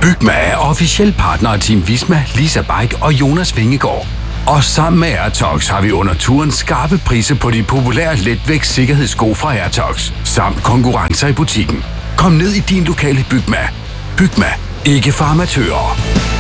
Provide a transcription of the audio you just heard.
Bygma er officiel partner af Team Visma, Lisa Bike og Jonas Vingegaard. Og sammen med Airtox har vi under turen skarpe priser på de populære letvægt sikkerhedssko fra Airtox, samt konkurrencer i butikken. Kom ned i din lokale Bygma. Bygma, ikke for amatører.